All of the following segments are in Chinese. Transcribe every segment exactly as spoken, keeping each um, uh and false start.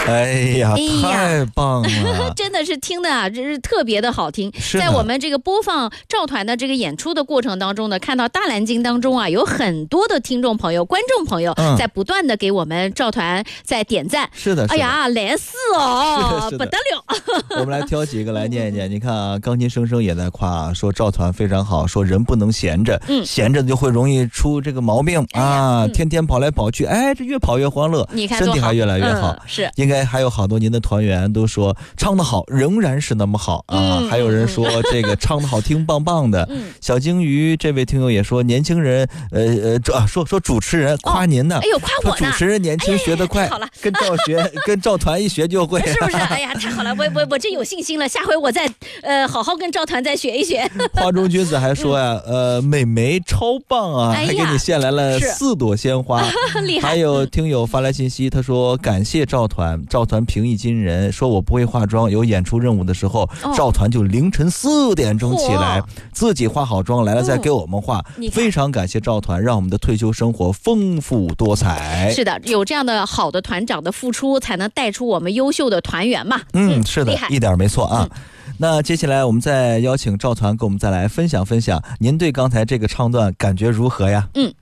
哎呀，太棒了！ 真的是听的啊，真是特别的好听。 是在我们这个播放赵团的这个演出的过程当中呢，看到大蓝鲸当中啊，有很多的听众朋友、观众朋友在不断的给我们赵团在点赞。 是的，是的， 哎呀，来四哦， 是的， 不得了！ 我们来挑几个来念一念。你看啊，钢琴声声也在夸，说赵团非常好，说人不能闲着，嗯，闲着就会容易出这个毛病、哎、啊、嗯，天天跑来跑去，哎，这越跑越欢乐， 你看身体还越来越好。 嗯、是， 应该还有好多您的团员都说唱得好，仍然是那么好啊。嗯、还有人说这个唱得好听，棒棒的。嗯、小鲸鱼这位听友也说，年轻人，呃呃，啊、说说主持人夸您呢， 哦、哎呦，夸我呢， 说主持人年轻学得快， 哎、好了， 跟赵学跟赵团一学就会， 是不是？哎呀，太好了，我我我真有信心了，下回我再呃好好跟赵团再学一学。 花中君子还说呀、嗯，呃，美眉超棒啊，哎、还给你献来了四朵鲜花， 厉害。 还有听友发来信息，他说感谢赵团，赵团平易近人，说我不会化妆，有演出任务的时候，哦、赵团就凌晨四点钟起来，自己化好妆来了再给我们化，嗯、非常感谢赵团，让我们的退休生活丰富多彩。 是的，有这样的好的团长的付出，才能带出我们优秀的团员嘛。 嗯，是的，一点没错啊。嗯，那接下来我们再邀请赵团跟我们再来分享分享，您对刚才这个唱段感觉如何呀？ 嗯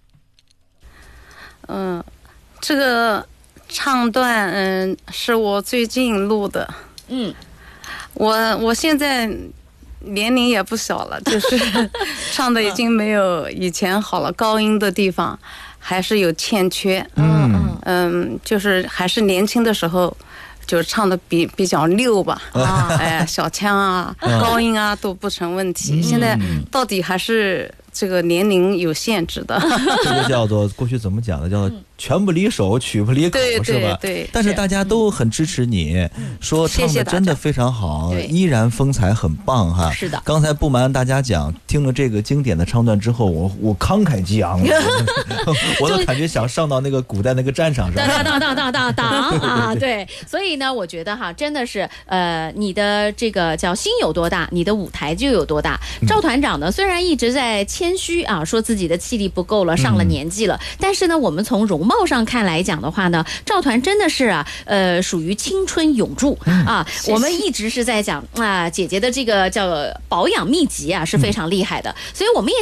嗯、呃，这个唱段嗯、呃、是我最近录的。嗯，我我现在年龄也不小了，就是唱的已经没有以前好了，高音的地方还是有欠缺。嗯嗯，就是还是年轻的时候。就唱的比比较溜吧，啊，哎，小腔啊、高音啊都不成问题。嗯、现在到底还是这个年龄有限制的。 这个叫做过去怎么讲的？叫做拳不离手，曲不离口， 对是吧？ 对。对但是大家都很支持你，嗯、说唱的真的非常好， 谢谢依然风采很棒哈。 是的。 刚才不瞒大家讲，听了这个经典的唱段之后，我我慷慨激昂了，我都感觉想上到那个古代那个战场上。 当当当当当当啊！对，所以呢，我觉得哈，真的是呃，你的这个叫心有多大，你的舞台就有多大。赵团长呢，虽然一直在谦虚啊，说自己的气力不够了，上了年纪了，嗯、但是呢，我们从容貌上看来讲的话呢，赵团真的是啊，呃，属于青春永驻、嗯、啊。我们一直是在讲啊，姐姐的这个叫保养秘籍啊是非常厉害的，嗯、所以我们也。